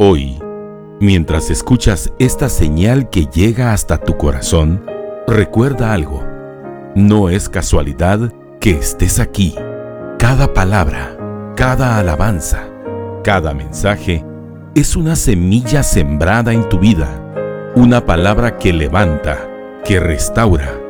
Hoy, mientras escuchas esta señal que llega hasta tu corazón, recuerda algo. No es casualidad que estés aquí. Cada palabra, cada alabanza, cada mensaje es una semilla sembrada en tu vida. Una palabra que levanta, que restaura,